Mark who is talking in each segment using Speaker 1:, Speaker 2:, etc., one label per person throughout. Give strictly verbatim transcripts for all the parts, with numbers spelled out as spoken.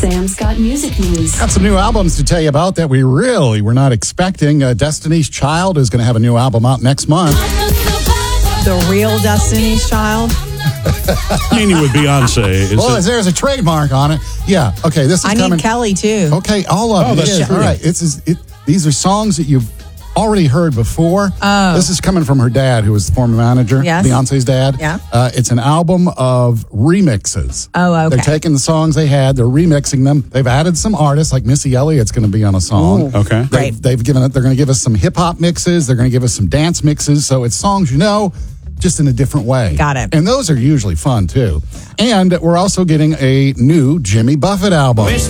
Speaker 1: Sam's got music news.
Speaker 2: Got some new albums to tell you about that we really were not expecting. Uh, Destiny's Child is going to have a new album out next month.
Speaker 3: The real Destiny's Child?
Speaker 4: Meaning with Beyonce. Is
Speaker 2: well,
Speaker 4: it?
Speaker 2: there's a trademark on it. Yeah. Okay. This is
Speaker 3: I
Speaker 2: coming.
Speaker 3: need Kelly, too.
Speaker 2: Okay. All of
Speaker 4: Oh,
Speaker 2: it
Speaker 4: that's
Speaker 2: is.
Speaker 4: true.
Speaker 2: All right. It's, it's, it, these are songs that you've already heard before.
Speaker 3: Oh.
Speaker 2: This is coming from her dad, who was the former manager.
Speaker 3: Yes.
Speaker 2: Beyonce's dad.
Speaker 3: Yeah.
Speaker 2: Uh, it's an album of remixes.
Speaker 3: Oh, okay.
Speaker 2: They're taking the songs they had, they're remixing them. They've added some artists, like Missy Elliott's going to be on a song.
Speaker 3: Ooh.
Speaker 4: Okay.
Speaker 2: They've,
Speaker 3: Great.
Speaker 2: they've given it. They're going to give us some hip hop mixes. They're going to give us some dance mixes. So it's songs you know, just in a different way.
Speaker 3: Got it.
Speaker 2: And those are usually fun too. And we're also getting a new Jimmy Buffett album. I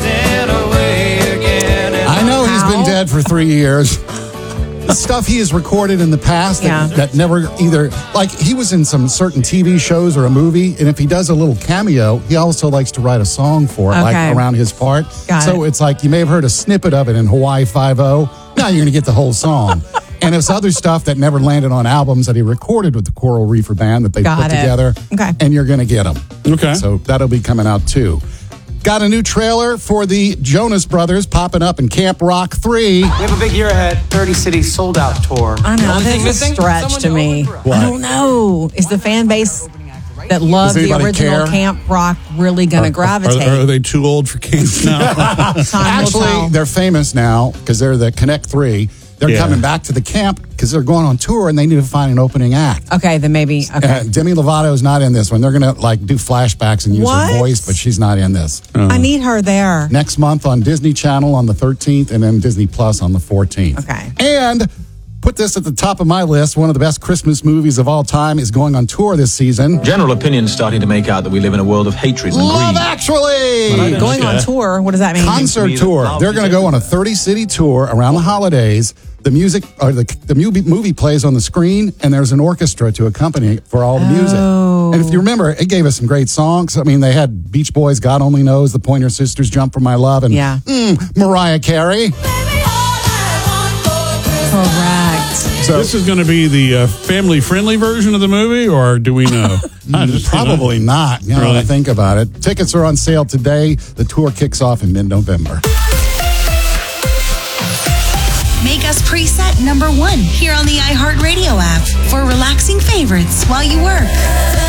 Speaker 2: know he's been
Speaker 3: How?
Speaker 2: dead for three years. The stuff he has recorded in the past that,
Speaker 3: Yeah.
Speaker 2: that never either, like he was in some certain T V shows or a movie, and if he does a little cameo, he also likes to write a song for it, like
Speaker 3: Okay.
Speaker 2: around his part.
Speaker 3: Got
Speaker 2: so
Speaker 3: it.
Speaker 2: it's like you may have heard a snippet of it in Hawaii Five-O. Now you're going to get the whole song. And it's other stuff that never landed on albums that he recorded with the Coral Reefer Band that they
Speaker 3: Got
Speaker 2: put
Speaker 3: it.
Speaker 2: together.
Speaker 3: Okay.
Speaker 2: And you're going to get them.
Speaker 4: Okay.
Speaker 2: So that'll be coming out too. Got a new trailer for the Jonas Brothers popping up in Camp Rock three.
Speaker 5: We have a big year ahead. thirty cities sold out tour.
Speaker 3: I know,
Speaker 5: Only thing
Speaker 3: that's a
Speaker 5: missing?
Speaker 3: stretch
Speaker 5: Someone
Speaker 3: to me.
Speaker 5: open for us.
Speaker 2: What?
Speaker 3: I don't know. Is the fan base that loved
Speaker 2: Does
Speaker 3: the
Speaker 2: anybody
Speaker 3: original
Speaker 2: care?
Speaker 3: Camp Rock really going to gravitate?
Speaker 4: Are, are they too old for camp now?
Speaker 3: Time will
Speaker 2: Actually,
Speaker 3: tell.
Speaker 2: they're famous now because they're the Connect Three. They're
Speaker 4: Yeah.
Speaker 2: coming back to the camp because they're going on tour and they need to find an opening act.
Speaker 3: Okay, then maybe. Okay.
Speaker 2: Uh, Demi Lovato is not in this one. They're going to like do flashbacks and use
Speaker 3: What?
Speaker 2: her voice, but she's not in this.
Speaker 3: I need her there.
Speaker 2: Next month on Disney Channel on the thirteenth and then Disney Plus on the fourteenth.
Speaker 3: Okay.
Speaker 2: And put this at the top of my list. One of the best Christmas movies of all time is going on tour this season.
Speaker 6: General opinion's starting to make out that we live in a world of hatred and
Speaker 2: Love
Speaker 6: greed.
Speaker 2: Actually!
Speaker 3: Going on tour, what does that mean?
Speaker 2: Concert tour. They're going to go on a thirty-city tour around the holidays. The music, or the, the movie, movie plays on the screen, and there's an orchestra to accompany it for all the music.
Speaker 3: Oh.
Speaker 2: And if you remember, it gave us some great songs. I mean, they had Beach Boys, God Only Knows, the Pointer Sisters, Jump for My Love, and
Speaker 3: Yeah.
Speaker 2: mm, Mariah Carey.
Speaker 3: Correct.
Speaker 2: So
Speaker 4: This is going to be the uh, family-friendly version of the movie, or do we know? I just, you know.
Speaker 2: probably not. You know,
Speaker 4: Really?
Speaker 2: when I think about it. Tickets are on sale today. The tour kicks off in mid-November.
Speaker 7: Make us preset number one here on the iHeartRadio app for relaxing favorites while you work.